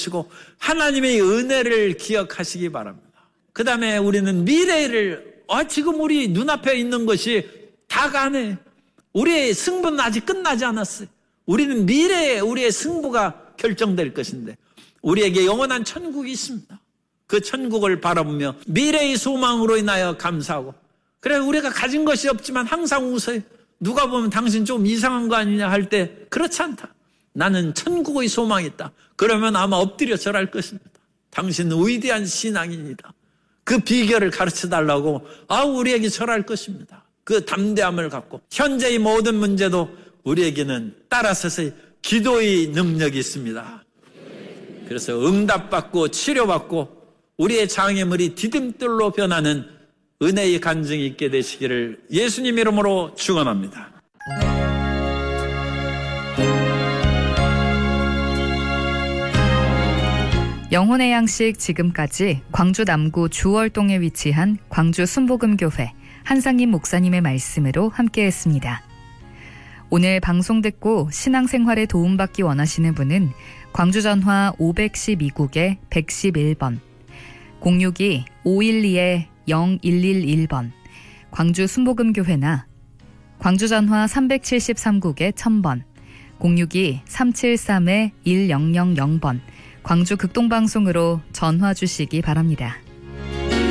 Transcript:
보시고 하나님의 은혜를 기억하시기 바랍니다. 그 다음에 우리는 미래를 지금 우리 눈앞에 있는 것이 다가네. 우리의 승부는 아직 끝나지 않았어요. 우리는 미래에 우리의 승부가 결정될 것인데 우리에게 영원한 천국이 있습니다. 그 천국을 바라보며 미래의 소망으로 인하여 감사하고, 그래 우리가 가진 것이 없지만 항상 웃어요. 누가 보면 당신 좀 이상한 거 아니냐 할 때 그렇지 않다. 나는 천국의 소망이 있다. 그러면 아마 엎드려 절할 것입니다. 당신은 위대한 신앙인이다. 그 비결을 가르쳐달라고 우리에게 절할 것입니다. 그 담대함을 갖고 현재의 모든 문제도 우리에게는 따라서서 기도의 능력이 있습니다. 그래서 응답받고 치료받고 우리의 장애물이 디딤돌로 변하는 은혜의 간증이 있게 되시기를 예수님 이름으로 축원합니다. 영혼의 양식 지금까지 광주 남구 주월동에 위치한 광주 순복음교회 한상임 목사님의 말씀으로 함께했습니다. 오늘 방송 듣고 신앙생활에 도움받기 원하시는 분은 광주 전화 512국에 111번, 062-512-0111번, 광주 순복음교회나 광주 전화 373국에 1000번, 062-373-1000번, 광주 극동방송으로 전화 주시기 바랍니다.